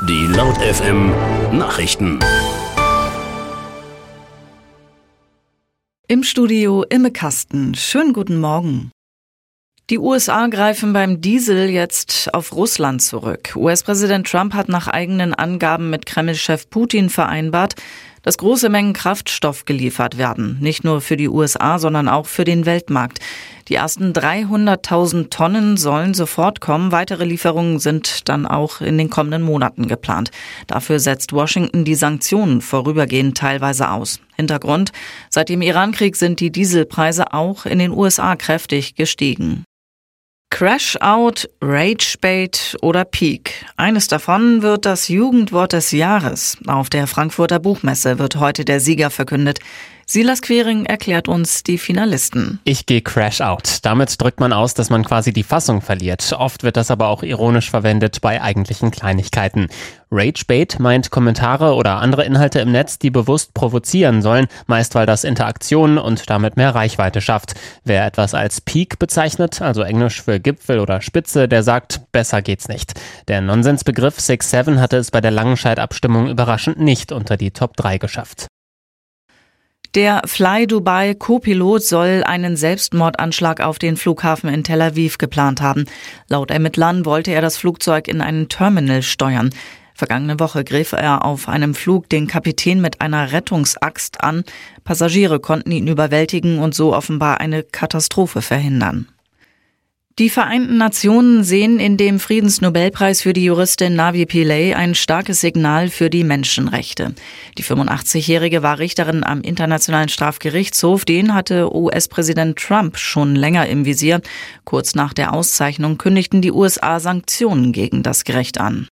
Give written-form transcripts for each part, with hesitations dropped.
Die Laut FM Nachrichten. Im Studio Imme Kasten. Schönen guten Morgen. Die USA greifen beim Diesel jetzt auf Russland zurück. US-Präsident Trump hat nach eigenen Angaben mit Kreml-Chef Putin vereinbart, dass große Mengen Kraftstoff geliefert werden. Nicht nur für die USA, sondern auch für den Weltmarkt. Die ersten 300.000 Tonnen sollen sofort kommen. Weitere Lieferungen sind dann auch in den kommenden Monaten geplant. Dafür setzt Washington die Sanktionen vorübergehend teilweise aus. Hintergrund: Seit dem Irankrieg sind die Dieselpreise auch in den USA kräftig gestiegen. Crash-Out, Rage-Bait oder Peak. Eines davon wird das Jugendwort des Jahres. Auf der Frankfurter Buchmesse wird heute der Sieger verkündet. Silas Quering erklärt uns die Finalisten. Ich gehe Crash-Out. Damit drückt man aus, dass man quasi die Fassung verliert. Oft wird das aber auch ironisch verwendet bei eigentlichen Kleinigkeiten. Rage-Bait meint Kommentare oder andere Inhalte im Netz, die bewusst provozieren sollen, meist weil das Interaktionen und damit mehr Reichweite schafft. Wer etwas als Peak bezeichnet, also Englisch für Gipfel oder Spitze, der sagt, besser geht's nicht. Der Nonsensbegriff 6-7 hatte es bei der Langenscheidt-Abstimmung überraschend nicht unter die Top 3 geschafft. Der Fly Dubai Co-Pilot soll einen Selbstmordanschlag auf den Flughafen in Tel Aviv geplant haben. Laut Ermittlern wollte er das Flugzeug in einen Terminal steuern. Vergangene Woche griff er auf einem Flug den Kapitän mit einer Rettungsaxt an. Passagiere konnten ihn überwältigen und so offenbar eine Katastrophe verhindern. Die Vereinten Nationen sehen in dem Friedensnobelpreis für die Juristin Navi Pillay ein starkes Signal für die Menschenrechte. Die 85-Jährige war Richterin am Internationalen Strafgerichtshof. Den hatte US-Präsident Trump schon länger im Visier. Kurz nach der Auszeichnung kündigten die USA Sanktionen gegen das Gericht an.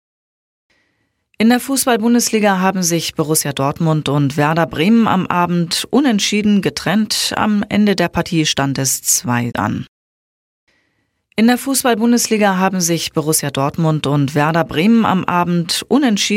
In der Fußball-Bundesliga haben sich Borussia Dortmund und Werder Bremen am Abend unentschieden getrennt. Am Ende der Partie stand es 2 an. In der Fußball-Bundesliga haben sich Borussia Dortmund und Werder Bremen am Abend unentschieden